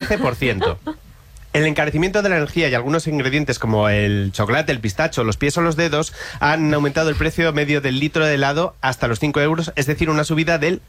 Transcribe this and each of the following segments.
13%. El encarecimiento de la energía y algunos ingredientes como el chocolate, el pistacho, los pies o los dedos han aumentado el precio medio del litro de helado hasta los 5 euros, es decir, una subida del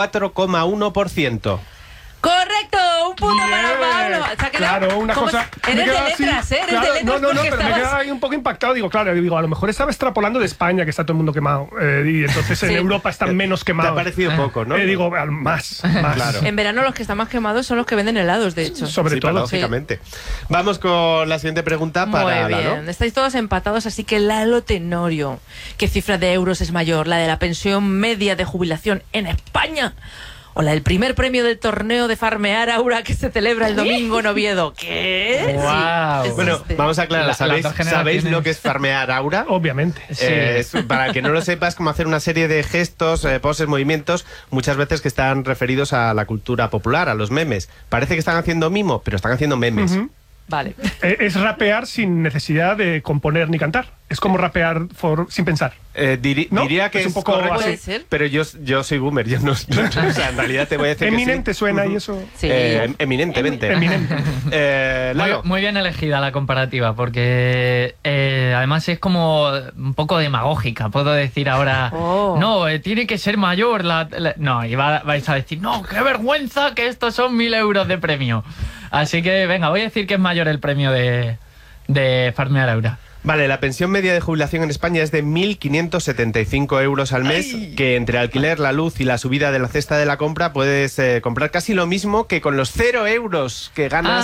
4,1%. ¡Correcto! ¡Un punto para Pablo! O sea, Claro, una cosa... Eres de letras, ¿eh? Eres de letras No, pero me queda ahí un poco impactado. Digo, a lo mejor estaba extrapolando de España, que está todo el mundo quemado. Y entonces en Europa están menos quemados. Te ha parecido poco, ¿no? Digo, más. Claro. En verano los que están más quemados son los que venden helados, de hecho. Sobre todo. Lógicamente. Vamos con la siguiente pregunta para Muy bien. Lalo. Estáis todos empatados, así que Lalo Tenorio. ¿Qué cifra de euros es mayor? ¿La de la pensión media de jubilación en España? ¿O la del primer premio del torneo de Farmear Aura que se celebra el domingo en Oviedo? ¿Qué? Wow. Sí, Bueno, vamos a aclarar. ¿Sabéis lo que es Farmear Aura? Obviamente. Para el que no lo sepas, como hacer una serie de gestos, poses, movimientos, muchas veces que están referidos a la cultura popular, a los memes. Parece que están haciendo mimo, pero están haciendo memes. Vale. Es rapear sin necesidad de componer ni cantar. Es como rapear sin pensar. ¿No? Diría que es un poco correcto, ¿Puede ser? pero yo soy boomer. Yo no, o sea, en realidad te voy a decir Eminente que sí. suena y eso. Sí. Eminentemente. Eminente. Lalo. Muy bien elegida la comparativa, porque además es como un poco demagógica. Puedo decir ahora, no, tiene que ser mayor. No, y vais a decir, no, qué vergüenza que estos son 1.000 euros de premio. Así que, venga, voy a decir que es mayor el premio de Farmear Aura. Vale, la pensión media de jubilación en España es de 1.575 euros al mes, que entre alquiler, la luz y la subida de la cesta de la compra puedes comprar casi lo mismo que con los 0 euros que ganas.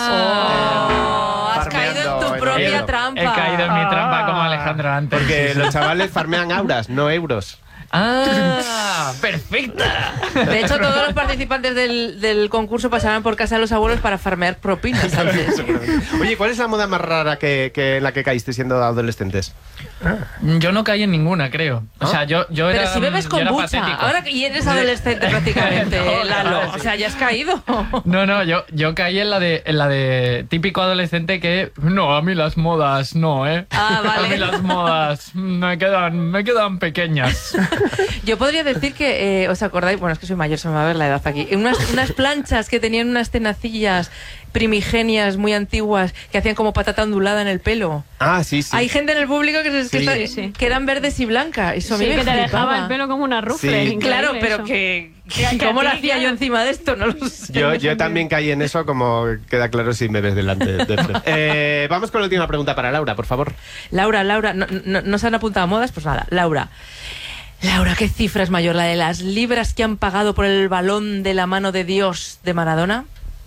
Has caído en tu propia trampa. He caído en mi trampa como Alejandro antes. Porque los chavales farmean auras, no euros. ¡Ah! ¡Perfecta! De hecho, todos los participantes del concurso pasaban por casa de los abuelos para farmear propinas antes. Oye, ¿cuál es la moda más rara en la que caíste siendo adolescentes? Yo no caí en ninguna, creo. O sea, yo Pero era... si bebes yo era kombucha, patético. ahora y eres adolescente prácticamente, No, Lalo. sí. O sea, ya has caído. No, yo caí en la de típico adolescente que... No, a mí las modas no, ¿eh? Ah, vale. A mí las modas me quedan pequeñas. Yo podría decir que, ¿os acordáis? Bueno, es que soy mayor, se me va a ver la edad aquí. Unas planchas que tenían unas tenacillas primigenias muy antiguas que hacían como patata ondulada en el pelo. Ah, sí. Hay gente en el público Sí. que eran verdes y blancas. Eso a mí Sí, me que te flipaba. dejaba el pelo como una rufle. Sí. Increíble Claro, pero eso. que Que ¿cómo lo a ti, hacía yo claro. encima de esto? No lo sé. Yo también caí en eso, como queda claro si me ves delante de frente. Vamos con la última pregunta para Laura, por favor. Laura, no se han apuntado a modas, pues nada, Laura, ¿qué cifra es mayor? ¿La de las libras que han pagado por el balón de la mano de Dios de Maradona?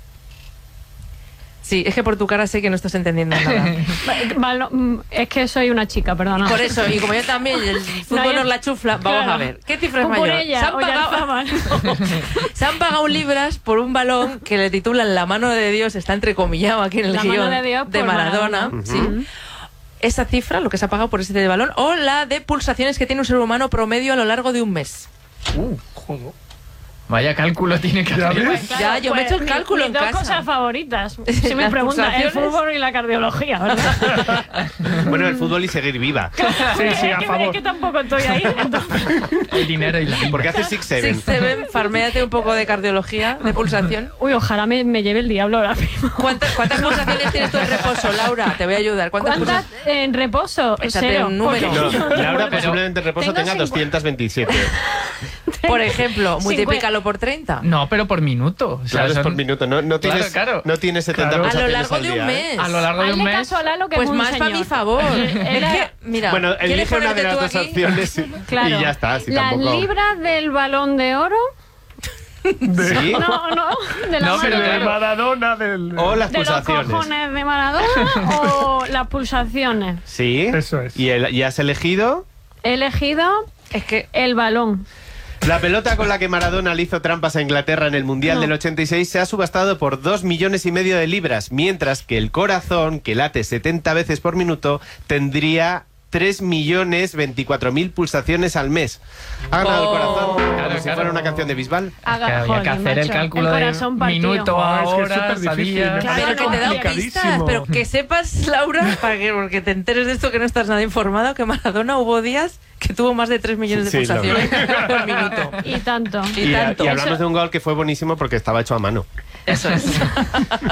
Sí, es que por tu cara sé que no estás entendiendo nada. Es que soy una chica, perdona. Por eso, y como yo también, el fútbol No, nos la chufla, vamos claro. a ver, ¿qué cifra es O por mayor? ella, o Yarzábal. Se han pagado libras por un balón que le titulan La mano de Dios, está entrecomillado aquí en el La mano guión de Dios por Maradona. Maradona. Sí. Esa cifra, lo que se ha pagado por ese balón, o la de pulsaciones que tiene un ser humano promedio a lo largo de un mes. Joder. Vaya cálculo tiene que ¿Ya hacer. ves? Ya, yo me he hecho el cálculo en mis dos casa. cosas favoritas. Si me Las preguntan, el pulsaciones. fútbol y la cardiología, ¿verdad? Bueno, el fútbol y seguir viva. Sí, a Es favor. que tampoco estoy ahí. Entonces... El dinero y la vida. Porque hace 6-7. 6-7, farméate un poco de cardiología, de pulsación. Uy, ojalá me lleve el diablo ahora mismo. ¿Cuántas pulsaciones tienes tú en reposo, Laura? Te voy a ayudar. ¿Cuántas ¿Cuántas en reposo? Échate Cero. un número. Porque No, Laura Pero posiblemente en reposo tengo tenga 227. Por ejemplo, multiplícalo por 30. No, pero por minuto. O sea, Claro, es son- por minuto. No tienes, claro. no tienes 70 Claro. A lo pulsaciones largo al de un día, ¿eh? mes. A lo largo de un hazle mes. caso a Lalo, que Pues es un más para señor. mi favor. Es que, mira, Bueno, ¿quieres elige una de ponerte las tú dos aquí? opciones Claro. y ya está. Así Las tampoco... libras del Balón de Oro. ¿Sí? No, de la No, mano pero de De claro. Maradona, del... O las de los pulsaciones. cojones de Maradona o las pulsaciones. Sí. Eso es. ¿Y has elegido? He elegido Es que el balón. La pelota con la que Maradona le hizo trampas a Inglaterra en el Mundial del 86 se ha subastado por 2,5 millones de libras, mientras que el corazón, que late 70 veces por minuto, tendría 3.024.000 pulsaciones al mes. Ha ganado el corazón, como Claro, si claro. fuera una canción de Bisbal. Que había que hacer el cálculo de minuto a Es que es hora, superdifícil, sabía... me pero parece que te da complicadísimo. pistas, pero que sepas, Laura, porque te enteres de esto que no estás nada informado, que Maradona hubo días que tuvo más de 3 millones de Sí, lo pulsaciones por minuto. Y tanto. Y tanto. Y hablamos de un gol que fue buenísimo porque estaba hecho a mano. Eso es.